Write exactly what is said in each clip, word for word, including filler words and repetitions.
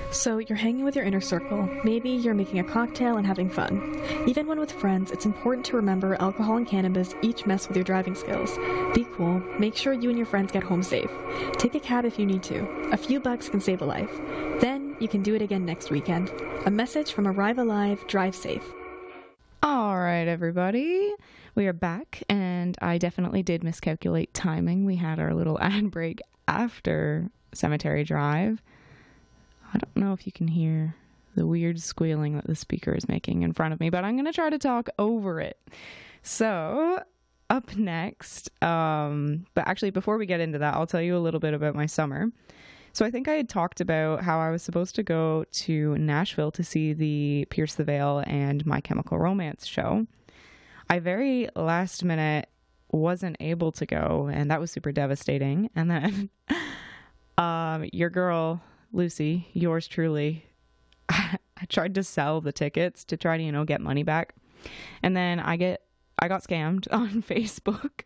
So you're hanging with your inner circle. Maybe you're making a cocktail and having fun. Even when with friends, it's important to remember alcohol and cannabis each mess with your driving skills. Be cool. Make sure you and your friends get home safe. Take a cab if you need to. A few bucks can save a life. Then you can do it again next weekend. A message from Arrive Alive, Drive Safe. All right, everybody. We are back, and I definitely did miscalculate timing. We had our little ad break after Cemetery Drive. I don't know if you can hear the weird squealing that the speaker is making in front of me, but I'm going to try to talk over it. So, up next, um, but actually before we get into that, I'll tell you a little bit about my summer. So I think I had talked about how I was supposed to go to Nashville to see the Pierce the Veil and My Chemical Romance show. I very last minute wasn't able to go, and that was super devastating. And then um, your girl, Lucy, yours truly, I tried to sell the tickets to try to, you know, get money back. And then I get, I got scammed on Facebook.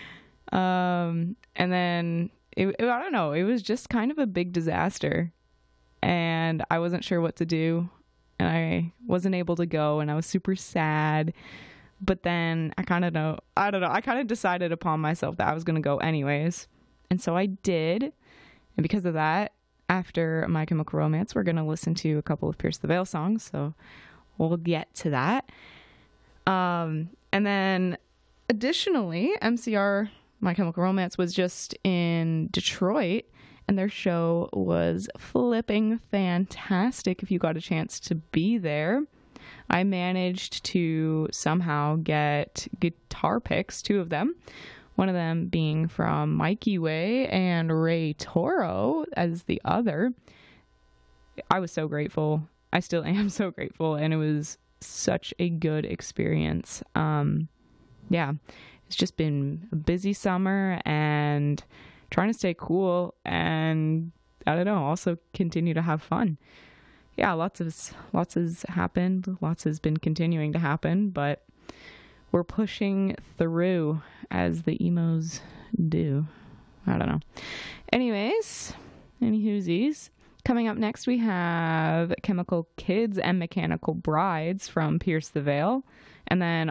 Um, and then it, it, I don't know, it was just kind of a big disaster, and I wasn't sure what to do, and I wasn't able to go, and I was super sad. But then I kind of know, I don't know, I kind of decided upon myself that I was going to go anyways. And so I did. And because of that, after My Chemical Romance, we're going to listen to a couple of Pierce the Veil songs. So we'll get to that. Um, and then additionally, M C R, My Chemical Romance, was just in Detroit, and their show was flipping fantastic if you got a chance to be there. I managed to somehow get guitar picks, two of them. One of them being from Mikey Way and Ray Toro as the other. I was so grateful. I still am so grateful, and it was such a good experience. Um, yeah, it's just been a busy summer and trying to stay cool and, I don't know, also continue to have fun. Yeah, lots of lots has happened. Lots has been continuing to happen, but we're pushing through as the emos do. I don't know. Anyways, any whoosies. Coming up next, we have Chemical Kids and Mechanical Brides from Pierce the Veil. And then